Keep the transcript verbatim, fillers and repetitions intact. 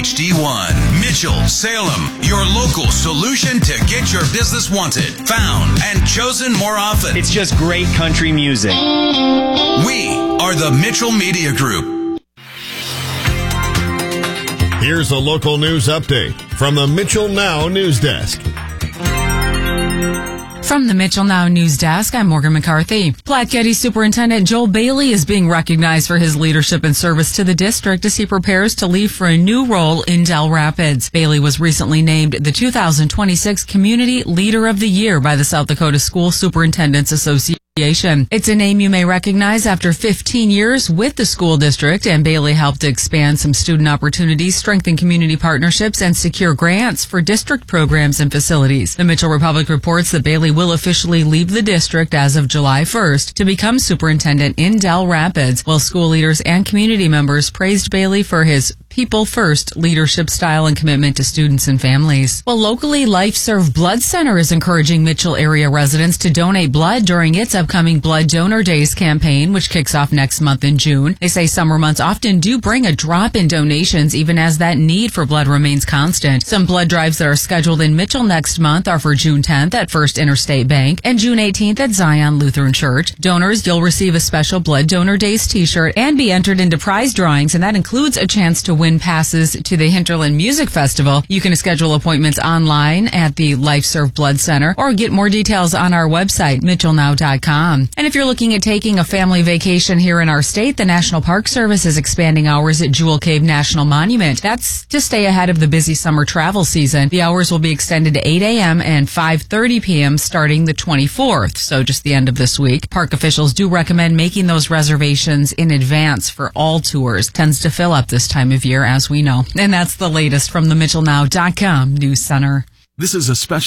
H D one. Mitchell, Salem, your local solution to get your business wanted, found, and chosen more often. It's just great country music. We are the Mitchell Media Group. Here's a local news update from the Mitchell Now News Desk. From the Mitchell Now News Desk, I'm Morgan McCarthy. Platte County Superintendent Joel Bailey is being recognized for his leadership and service to the district as he prepares to leave for a new role in Dell Rapids. Bailey was recently named the two thousand twenty-six Community Leader of the Year by the South Dakota School Superintendents Association. It's a name you may recognize after fifteen years with the school district, and Bailey helped to expand some student opportunities, strengthen community partnerships, and secure grants for district programs and facilities. The Mitchell Republic reports that Bailey will officially leave the district as of July first to become superintendent in Dell Rapids, while school leaders and community members praised Bailey for his people-first leadership style and commitment to students and families. Well, locally, LifeServe Blood Center is encouraging Mitchell area residents to donate blood during its upcoming Blood Donor Days campaign, which kicks off next month in June. They say summer months often do bring a drop in donations, even as that need for blood remains constant. Some blood drives that are scheduled in Mitchell next month are for June tenth at First Interstate Bank and June eighteenth at Zion Lutheran Church. Donors, you'll receive a special Blood Donor Days t-shirt and be entered into prize drawings, and that includes a chance to win passes to the Hinterland Music Festival. You can schedule appointments online at the LifeServe Blood Center or get more details on our website, mitchell now dot com. And if you're looking at taking a family vacation here in our state, the National Park Service is expanding hours at Jewel Cave National Monument. That's to stay ahead of the busy summer travel season. The hours will be extended to eight a.m. and five thirty p.m. starting the twenty-fourth, so just the end of this week. Park officials do recommend making those reservations in advance for all tours. Tends to fill up this time of year, as we know. And that's the latest from the mitchell now dot com News Center. This is a special